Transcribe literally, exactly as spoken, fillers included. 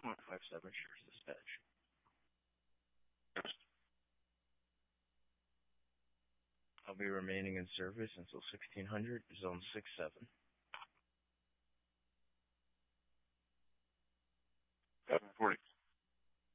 point five seven, shares dispatch. I'll be remaining in service until sixteen hundred, zone six seven.